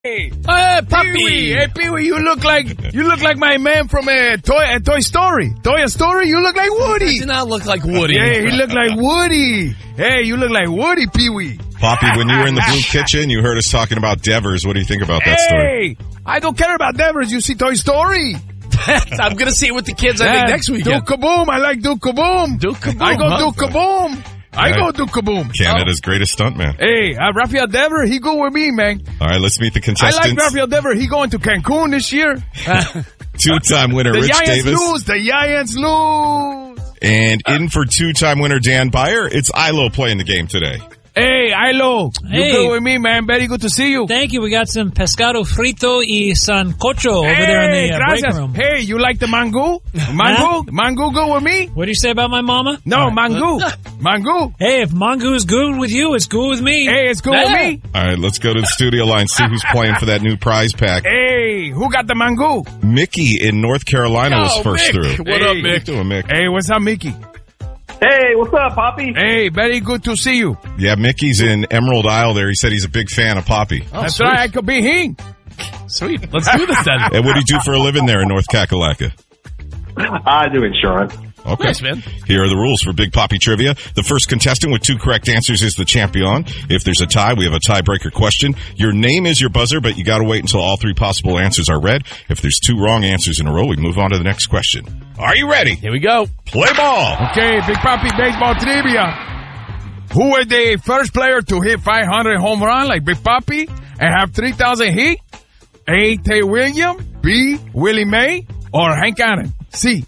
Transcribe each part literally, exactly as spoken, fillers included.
Hey, Hey, puppy. Pee-wee. Hey, Pee-wee, you look like you look like my man from uh, Toy uh, Toy Story. Toy Story, you look like Woody. He did not look like Woody. Yeah, he look like Woody. Hey, you look like Woody, Pee-wee. Poppy, when you were in the Blue Kitchen, you heard us talking about Devers. What do you think about that story? Hey, I don't care about Devers. You see Toy Story. I'm going to see it with the kids, I think, next weekend. Duke Kaboom. I like Duke Kaboom. Duke Kaboom. I go huh? Duke Kaboom. I go Duke Kaboom. Canada's greatest stuntman. Hey, uh, Rafael Dever, he go with me, man. All right, let's meet the I contestants. like Rafael Dever. He going to Cancun this year. Two-time winner The Rich Giants Davis. lose. The Giants lose. And in for two-time winner Dan Byer, it's Ilo playing the game today. Hey, Ilo. Hey. You go with me, man. Very good to see you. Thank you. We got some pescado frito y sancocho over hey, there in the uh, break gracias. room. Hey, you like the mango? Mango? Mango go with me? What do you say about my mama? No, All right. mango. Mango. Hey, if mango is good with you, it's good with me. Hey, it's good Yeah. with me. All right, let's go to the studio line, see who's playing for that new prize pack. Hey, who got the mango? Mickey in North Carolina was Oh, first Mick. through. What Hey. up, How you Mick? doing, Mick? Hey, what's up, Mickey? Hey, what's up, Poppy? Hey, very good to see you. Yeah, Mickey's in Emerald Isle there. He said he's a big fan of Poppy. Oh, That's sweet. right. I could be him. Sweet. Let's do this then. And what do you do for a living there in North Kakalaka? I do insurance. Okay. Nice, man. Here are the rules for Big Poppy Trivia. The first contestant with two correct answers is the champion. If there's a tie, we have a tiebreaker question. Your name is your buzzer, but you gotta wait until all three possible answers are read. If there's two wrong answers in a row, we move on to the next question. Are you ready? Here we go. Play ball! Okay, Big Papi baseball trivia. Who was the first player to hit five hundred home run like Big Papi and have three thousand hit? A. Tay Williams, B. Willie May, or Hank Aaron? C.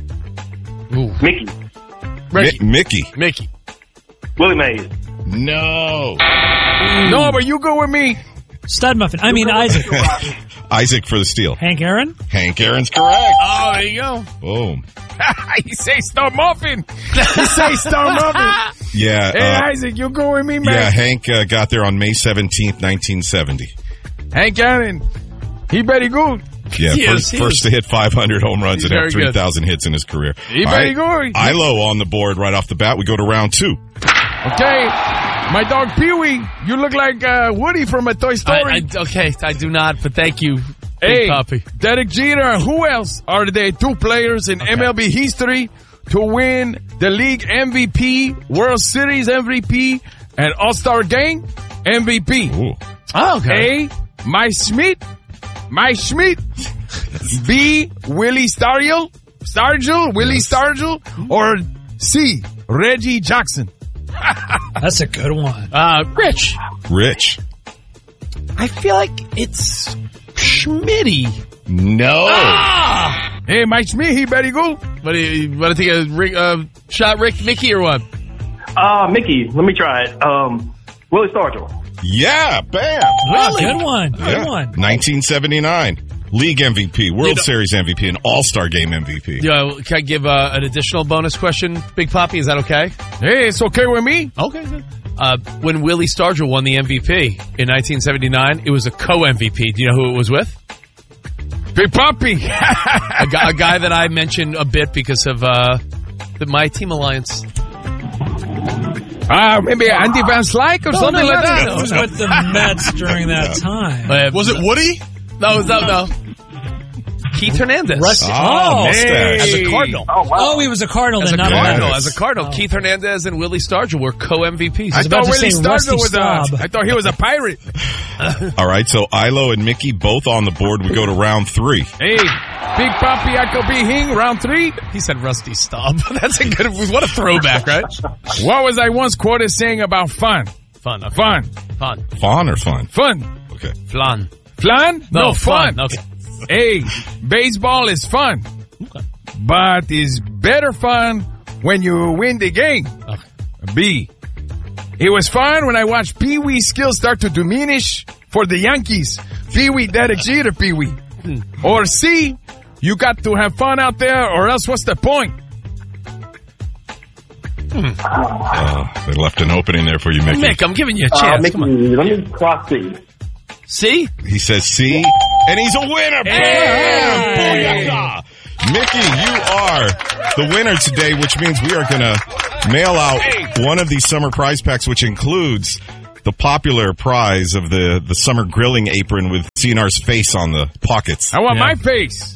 Mickey. Ricky. Mi- Mickey. Mickey. Willie Mays. No. No, but you go with me. Stud muffin. I mean Isaac. Isaac for the steal. Hank Aaron? Hank Aaron's correct. Oh, there you go. Boom. He say Star Muffin. He say Star Muffin. Yeah. Hey, uh, Isaac, you go with me, man. yeah, Hank uh, got there on May seventeenth, nineteen seventy. Hank Aaron, he very good. Yeah, He first, is, he first is. to hit five hundred home runs He's and have very good. three thousand hits in his career. He All very right. good. Ilo on the board right off the bat. We go to round two. Okay, my dog Pee-wee, you look like uh, Woody from a Toy Story. I, I, okay, I do not, but thank you, Big Hey, Poppy. Derek Jeter, and who else are the two players in M L B history to win the league M V P, World Series M V P, and All-Star Game M V P? Ooh. Oh, okay. A. Mike Schmidt, Mike Schmidt. B. Willie Stargell, Stargell, Willie Stargell, or C. Reggie Jackson. That's a good one. Uh, Rich. Rich. I feel like it's Schmitty. No. Ah! Hey, Mike Schmidt, he very good. What do you, want to take a Rick, uh, shot, Rick, Mickey, or what? Uh, Mickey. Let me try it. Um, Willie Stargell. Yeah, bam. Oh, good one. Good Yeah. one. nineteen seventy-nine. League M V P, World You know- Series M V P, and All-Star Game M V P. Yeah, can I give uh, an additional bonus question, Big Poppy? Is that okay? Hey, it's okay with me. Okay, good. Uh, when Willie Stargell won the M V P in nineteen seventy-nine, it was a co-M V P. Do you know who it was with? Big Papi. A guy, a guy that I mentioned a bit because of uh, the My Team Alliance. Ah, maybe Andy Van Slyke or something like that. Who was with the Mets during that time? Uh, was it Woody? No, no, no. Keith Hernandez. Rusty. Oh, Oh, mustache. As a Cardinal. Oh, wow. oh, he was a Cardinal As a then, not a Cardinal. Yes. As a Cardinal. Keith Hernandez and Willie Stargell were co-M V Ps. I was thought about to Willie say Rusty Stargell was a, Staub. I thought he was a pirate. All right, so Ilo and Mickey both on the board. We go to round three. Hey, Big Papi, I could be him, round three. He said Rusty Staub. That's a good, what a throwback, right? What was I once quoted saying about fun? Fun. Okay. Fun. Fun. Fawn or fun? Fun. Okay. Flan. Flan? No, fun. Okay. Hey, baseball is fun. Okay. But it's better fun when you win the game. Okay. B. It was fun when I watched Pee-wee's skills start to diminish for the Yankees. Pee-wee, Derek Jeter, Pee-wee. Or C. You got to have fun out there or else what's the point? Uh, they left an opening there for you, Mickey. Mick, I'm giving you a Uh, chance. Mickey, Come on. let me cross C. See? He says C, and he's a winner. Hey! Booyaka! Mickey, you are the winner today, which means we are going to mail out one of these summer prize packs, which includes the popular prize of the, the summer grilling apron with C N R's face on the pockets. I want Yeah. my face.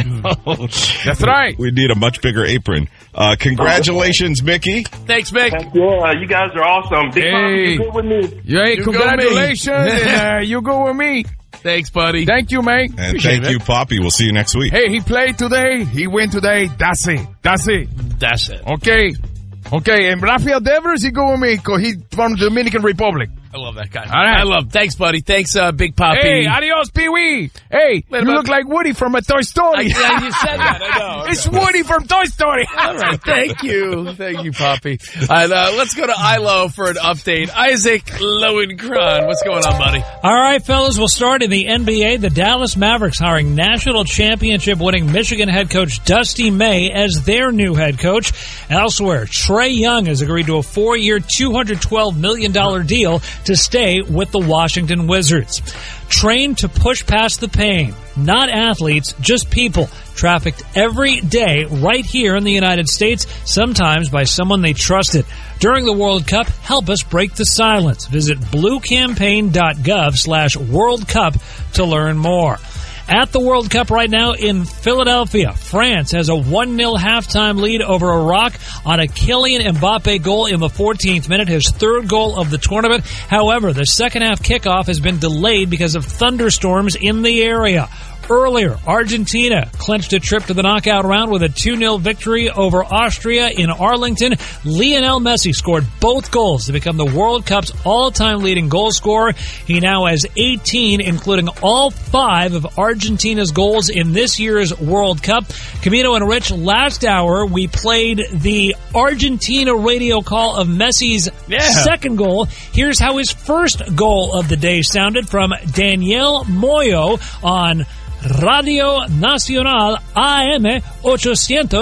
No. That's right. We need a much bigger apron. Uh, congratulations, Mickey. Thanks, Mick. Yeah, you guys are awesome. Big Hey. Mom, you good with me? Yeah, You go with me. congratulations. and, uh, you go with me. Thanks, buddy. Thank you, mate. And Appreciate thank it. you, Poppy. We'll see you next week. Hey, he played today. He win today. That's it. That's it. That's it. Okay. Okay, and Rafael Devers, he go with me because he's from the Dominican Republic. I love that guy. All right. I love. Thanks, buddy. Thanks, uh, Big Poppy. Hey, adios, Pee-wee. Hey, Later, you bud. look like Woody from a Toy Story. yeah, you said that. I know. It's Woody from Toy Story. All right, thank you. Thank you, Poppy. And, uh, let's go to I L O for an update. Isaac Lowenkron, what's going on, buddy? All right, fellas, we'll start in the N B A. The Dallas Mavericks hiring national championship winning Michigan head coach Dusty May as their new head coach. Elsewhere, Trae Young has agreed to a four-year, two hundred twelve million dollars deal to stay with the Washington Wizards. Trained to push past the pain. Not athletes, just people. Trafficked every day right here in the United States, sometimes by someone they trusted. During the World Cup, help us break the silence. Visit bluecampaign.gov slash World Cup to learn more. At the World Cup right now in Philadelphia, France has a one nil halftime lead over Iraq on a Kylian Mbappe goal in the fourteenth minute, his third goal of the tournament. However, the second half kickoff has been delayed because of thunderstorms in the area. Earlier, Argentina clinched a trip to the knockout round with a two nil victory over Austria in Arlington. Lionel Messi scored both goals to become the World Cup's all-time leading goal scorer. He now has eighteen, including all five of Argentina's goals in this year's World Cup. Camino and Rich, last hour we played the Argentina radio call of Messi's Yeah. second goal. Here's how his first goal of the day sounded from Daniel Moyo on Radio Nacional A M eight seventy.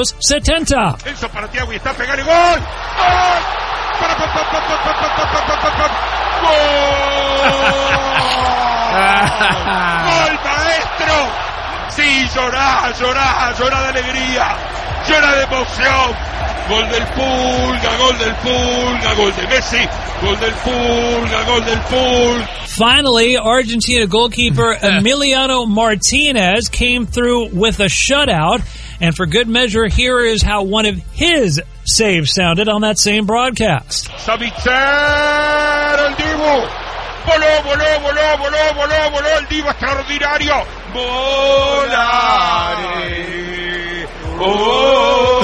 Enzo para Thiago y está pegando gol. ¡Gol! Para, pa, pa, pa, pa, pa, pa, pa, pa, pa, pa, ¡Gol! ¡Gol, maestro! Sí, llorá, llorá, llorá de alegría, llorá de emoción. Gol del Pulga, gol del Pulga, gol de Messi, gol del Pulga, gol del Pulga. Finally, Argentina goalkeeper Emiliano Martinez came through with a shutout. And for good measure, here is how one of his saves sounded on that same broadcast. Savitzer, el Dibu. Voló, voló, voló, voló, voló, voló, el Dibu extraordinario. Volare. Oh,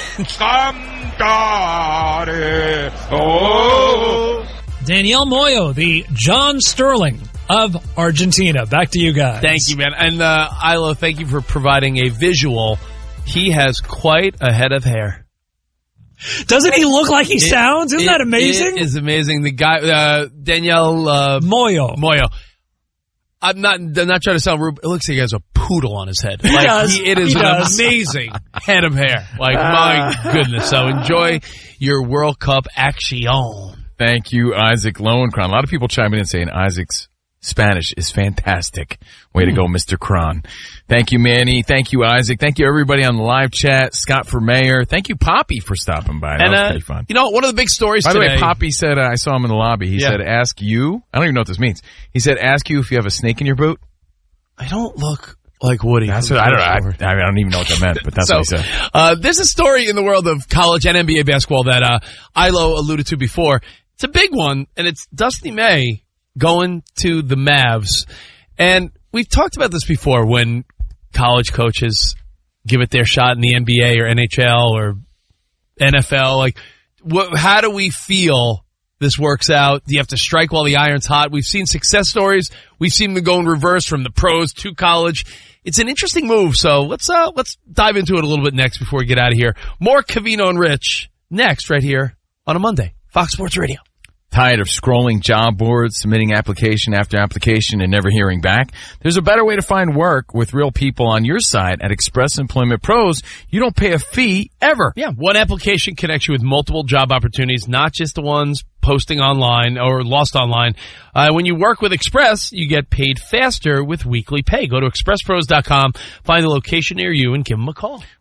cantare. Oh. Daniel Moyo, the John Sterling of Argentina. Back to you guys. Thank you, man. And, uh, Ilo, thank you for providing a visual. He has quite a head of hair. Doesn't he look like he sounds? Isn't It- that amazing? It is amazing. The guy, uh, Danielle, uh, Moyo. Moyo. I'm not, I'm not trying to sound rude. It looks like he has a poodle on his head. He like, does. He, it is He an does. amazing head of hair. Like, my goodness. So enjoy your World Cup action. Thank you, Isaac Lowenkron. A lot of people chiming in saying Isaac's Spanish is fantastic. Way to go, Mister Cron. Thank you, Manny. Thank you, Isaac. Thank you, everybody on the live chat. Scott for mayor. Thank you, Poppy, for stopping by. That And, was uh, pretty fun. you know, one of the big stories By the today. way, Poppy said, uh, I saw him in the lobby. He Yeah. said, ask you. I don't even know what this means. He said, ask you if you have a snake in your boot. I don't look like Woody. That's what I don't know. I, I don't even know what that meant, but that's so, what he said. Uh, there's a story in the world of college and N B A basketball that, uh, Ilo alluded to before. It's a big one, and it's Dusty May going to the Mavs. And we've talked about this before when college coaches give it their shot in the N B A or N H L or N F L. Like, what, how do we feel this works out? Do you have to strike while the iron's hot? We've seen success stories. We've seen them go in reverse from the pros to college. It's an interesting move. So let's, uh, let's dive into it a little bit next before we get out of here. More Covino and Rich next right here on a Monday. Fox Sports Radio. Tired of scrolling job boards, submitting application after application, and never hearing back? There's a better way to find work with real people on your side at Express Employment Pros. You don't pay a fee ever. Yeah, one application connects you with multiple job opportunities, not just the ones posting online or lost online. Uh, when you work with Express, you get paid faster with weekly pay. Go to express pros dot com, find the location near you, and give them a call.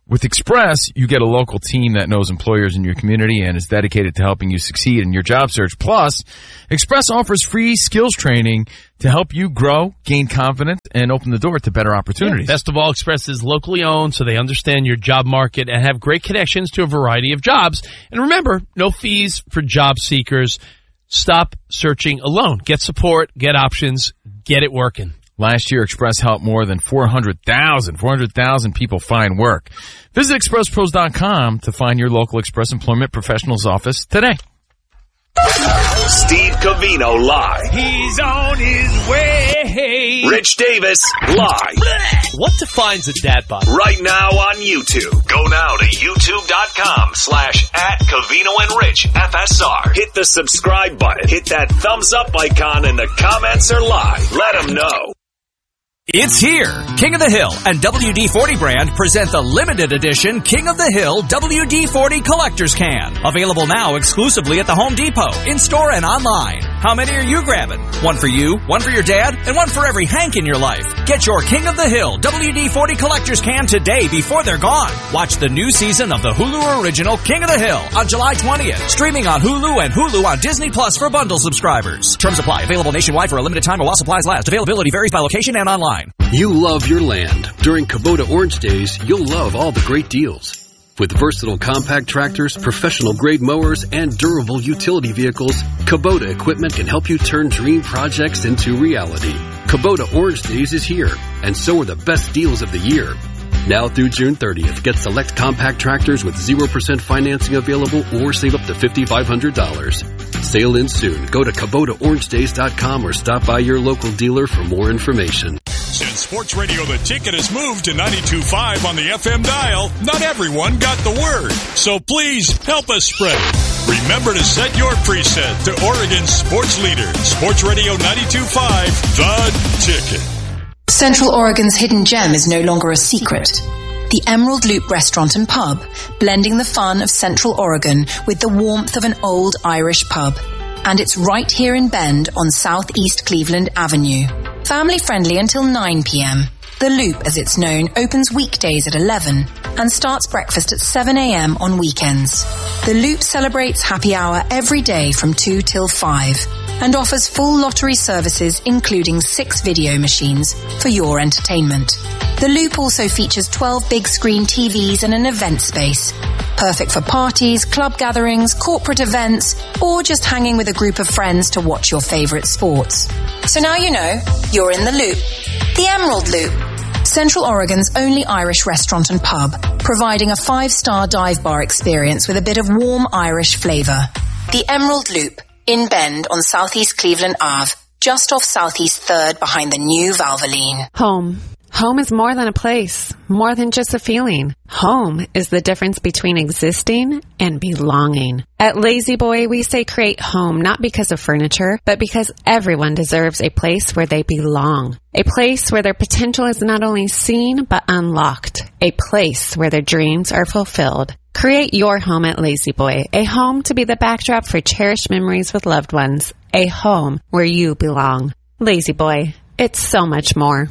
With Express, you get a local team that knows employers in your community and is dedicated to helping you succeed in your job search. Plus, Express offers free skills training to help you grow, gain confidence, and open the door to better opportunities. Yeah, best of all, Express is locally owned, so they understand your job market and have great connections to a variety of jobs. And remember, no fees for job seekers. Stop searching alone. Get support, get options, get it working. Last year, Express helped more than four hundred thousand, four hundred thousand people find work. Visit express pros dot com to find your local Express Employment Professionals office today. Steve Covino live. He's on his way. Rich Davis live. What defines a dad bod? Right now on YouTube. Go now to youtube.com slash at Covino and Rich F S R. Hit the subscribe button. Hit that thumbs up icon and the comments are live. Let them know. It's here. King of the Hill and W D forty brand present the limited edition King of the Hill W D forty Collector's Can. Available now exclusively at the Home Depot, in-store and online. How many are you grabbing? One for you, one for your dad, and one for every Hank in your life. Get your King of the Hill W D forty Collector's Can today before they're gone. Watch the new season of the Hulu original King of the Hill on July twentieth. Streaming on Hulu and Hulu on Disney Plus for bundle subscribers. Terms apply. Available nationwide for a limited time while supplies last. Availability varies by location and online. You love your land. During Kubota Orange Days, you'll love all the great deals. With versatile compact tractors, professional-grade mowers, and durable utility vehicles, Kubota equipment can help you turn dream projects into reality. Kubota Orange Days is here, and so are the best deals of the year. Now through June thirtieth, get select compact tractors with zero percent financing available or save up to five thousand five hundred dollars. Sale ends soon. Go to Kubota Orange Days dot com or stop by your local dealer for more information. Since Sports Radio The Ticket has moved to ninety-two point five on the F M dial, not everyone got the word. So please help us spread it. Remember to set your preset to Oregon's sports leader, Sports Radio ninety-two point five, The Ticket. Central Oregon's hidden gem is no longer a secret. The Emerald Loop Restaurant and Pub, blending the fun of Central Oregon with the warmth of an old Irish pub. And it's right here in Bend on Southeast Cleveland Avenue. Family friendly until nine p.m. The Loop, as it's known, opens weekdays at eleven and starts breakfast at seven a.m. on weekends. The Loop celebrates happy hour every day from two till five and offers full lottery services including six video machines for your entertainment. The Loop also features twelve big screen T Vs and an event space. Perfect for parties, club gatherings, corporate events, or just hanging with a group of friends to watch your favorite sports. So now you know, you're in the Loop. The Emerald Loop. Central Oregon's only Irish restaurant and pub, providing a five-star dive bar experience with a bit of warm Irish flavor. The Emerald Loop, in Bend on Southeast Cleveland Avenue, just off Southeast third behind the new Valvoline. Home. Home is more than a place, more than just a feeling. Home is the difference between existing and belonging. At Lazy Boy, we say create home not because of furniture, but because everyone deserves a place where they belong. A place where their potential is not only seen, but unlocked. A place where their dreams are fulfilled. Create your home at Lazy Boy, a home to be the backdrop for cherished memories with loved ones. A home where you belong. Lazy Boy, it's so much more.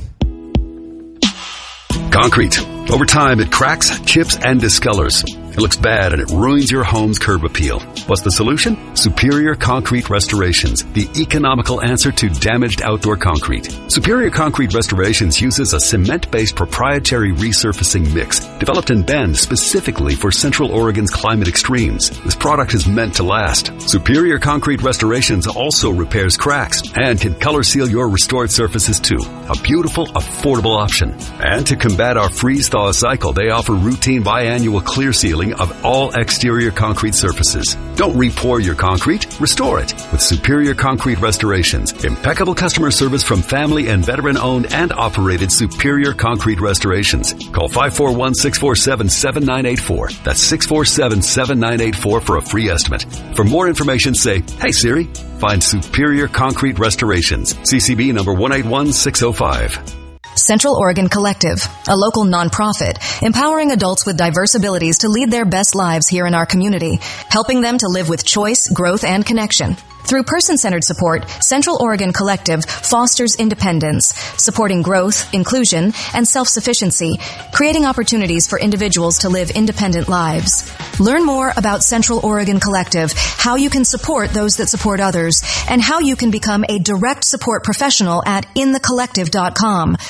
Concrete. Over time, it cracks, chips, and discolors. It looks bad and it ruins your home's curb appeal. What's the solution? Superior Concrete Restorations, the economical answer to damaged outdoor concrete. Superior Concrete Restorations uses a cement-based proprietary resurfacing mix developed in Bend specifically for Central Oregon's climate extremes. This product is meant to last. Superior Concrete Restorations also repairs cracks and can color seal your restored surfaces too. A beautiful, affordable option. And to combat our freeze-thaw cycle, they offer routine biannual clear sealing of all exterior concrete surfaces. Don't re-pour your concrete, restore it with Superior Concrete Restorations. Impeccable customer service from family and veteran-owned and operated Superior Concrete Restorations. Call five four one, six four seven, seven nine eight four. That's six four seven, seven nine eight four for a free estimate. For more information, say, "Hey Siri." Find Superior Concrete Restorations. C C B number one eight one six oh five. Central Oregon Collective, a local nonprofit, empowering adults with diverse abilities to lead their best lives here in our community, helping them to live with choice, growth, and connection. Through person-centered support, Central Oregon Collective fosters independence, supporting growth, inclusion, and self-sufficiency, creating opportunities for individuals to live independent lives. Learn more about Central Oregon Collective, how you can support those that support others, and how you can become a direct support professional at in the collective dot com.